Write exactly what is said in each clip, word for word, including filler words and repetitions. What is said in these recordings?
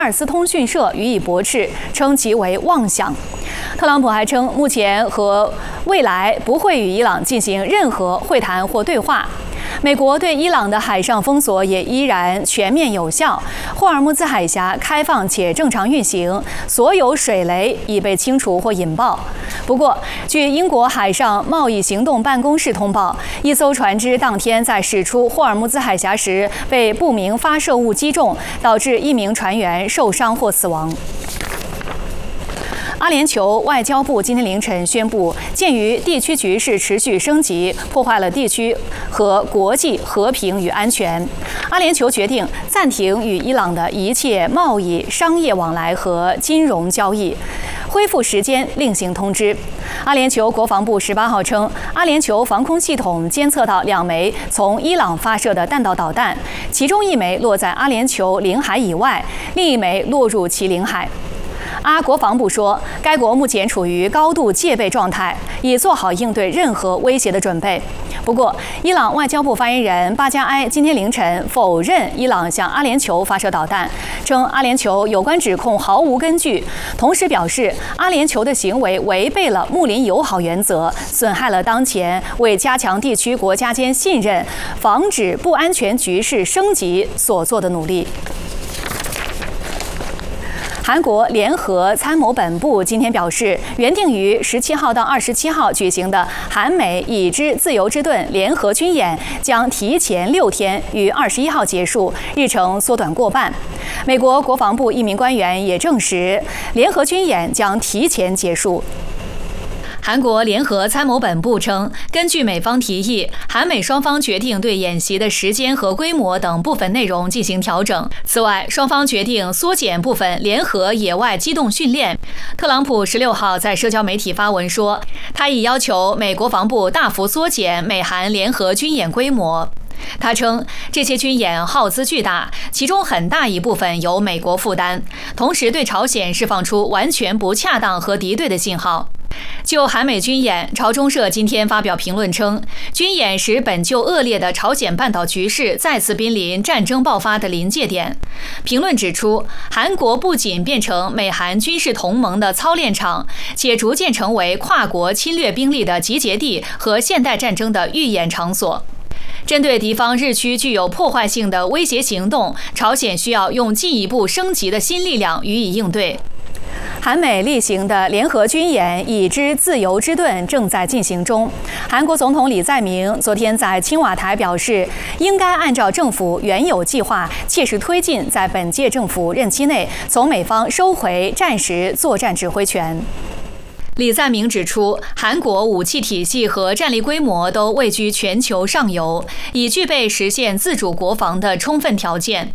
尔斯通讯社予以驳斥，称其为妄想。特朗普还称，目前和未来不会与伊朗进行任何会谈或对话。美国对伊朗的海上封锁也依然全面有效，霍尔木兹海峡开放且正常运行，所有水雷已被清除或引爆。不过，据英国海上贸易行动办公室通报，一艘船只当天在驶出霍尔木兹海峡时被不明发射物击中，导致一名船员受伤或死亡。阿联酋外交部今天凌晨宣布，鉴于地区局势持续升级，破坏了地区和国际和平与安全，阿联酋决定暂停与伊朗的一切贸易、商业往来和金融交易，恢复时间另行通知。阿联酋国防部十八号称，阿联酋防空系统监测到两枚从伊朗发射的弹道导弹，其中一枚落在阿联酋领海以外，另一枚落入其领海。阿国防部说，该国目前处于高度戒备状态，已做好应对任何威胁的准备。不过，伊朗外交部发言人巴加埃今天凌晨否认伊朗向阿联酋发射导弹，称阿联酋有关指控毫无根据，同时表示阿联酋的行为违背了睦邻友好原则，损害了当前为加强地区国家间信任、防止不安全局势升级所做的努力。韩国联合参谋本部今天表示，原定于十七号到二十七号举行的韩美已知自由之盾联合军演将提前六天于二十一号结束，日程缩短过半。美国国防部一名官员也证实，联合军演将提前结束。韩国联合参谋本部称，根据美方提议，韩美双方决定对演习的时间和规模等部分内容进行调整。此外，双方决定缩减部分联合野外机动训练。特朗普十六号在社交媒体发文说，他已要求美国防部大幅缩减美韩联合军演规模。他称，这些军演耗资巨大，其中很大一部分由美国负担，同时对朝鲜释放出完全不恰当和敌对的信号。就韩美军演，朝中社今天发表评论称，军演使本就恶劣的朝鲜半岛局势再次濒临战争爆发的临界点。评论指出，韩国不仅变成美韩军事同盟的操练场，且逐渐成为跨国侵略兵力的集结地和现代战争的预演场所。针对敌方日趋具有破坏性的威胁行动，朝鲜需要用进一步升级的新力量予以应对。韩美例行的联合军演已知自由之盾正在进行中。韩国总统李在明昨天在青瓦台表示，应该按照政府原有计划，切实推进在本届政府任期内从美方收回战时作战指挥权。李在明指出，韩国武器体系和战力规模都位居全球上游，已具备实现自主国防的充分条件。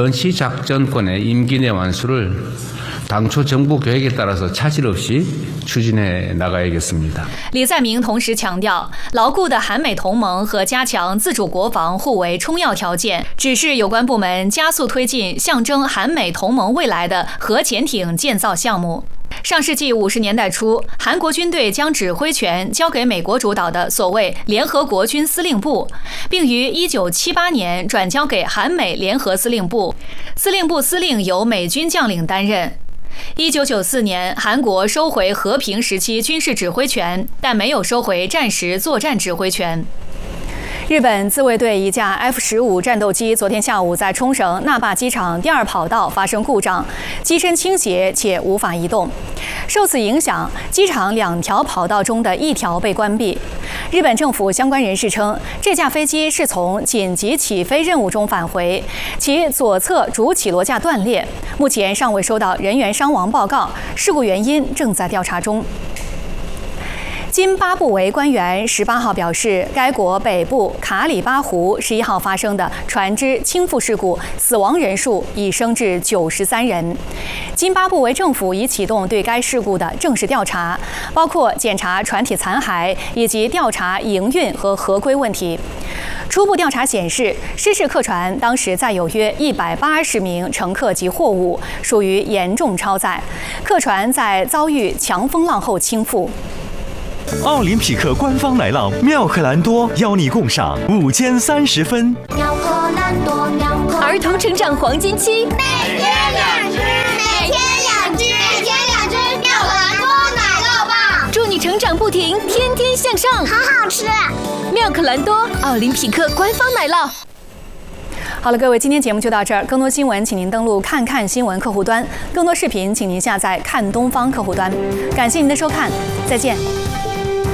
전시작전권의 임기 내 완수를 당초 정부 계획에 따라서 차질 없이 추진해 나가야겠습니다. 李在明同时强调，牢固的韩美同盟和加强自主国防互为充要条件，指示有关部门加速推进象征韩美同盟未来的核潜艇建造项目。 上世纪五十年代初，韩国军队将指挥权交给美国主导的所谓联合国军司令部，并于一九七八年转交给韩美联合司令部，司令部司令由美军将领担任。一九九四年，韩国收回和平时期军事指挥权，但没有收回战时作战指挥权。 日本自卫队一架 F 十五战斗机昨天下午在冲绳那霸机场第二跑道发生故障，机身倾斜且无法移动。受此影响，机场两条跑道中的一条被关闭。日本政府相关人士称，这架飞机是从紧急起飞任务中返回，其左侧主起落架断裂，目前尚未收到人员伤亡报告，事故原因正在调查中。 津巴布韦官员十八号表示，该国北部卡里巴湖十一号发生的船只倾覆事故，死亡人数已升至九十三人。津巴布韦政府已启动对该事故的正式调查，包括检查船体残骸以及调查营运和合规问题。初步调查显示，失事客船当时载有约一百八十名乘客及货物，属于严重超载。客船在遭遇强风浪后倾覆。 奥林匹克官方奶酪妙可蓝多邀你共赏午间三十分。 儿童成长黄金期，每天两只。 你成长不停，天天向上， 好好吃。 妙可蓝多奥林匹克官方奶酪。 好了，各位，今天节目就到这儿。更多新闻，请您登录看看新闻客户端；更多视频，请您下载看东方客户端。感谢您的收看，再见。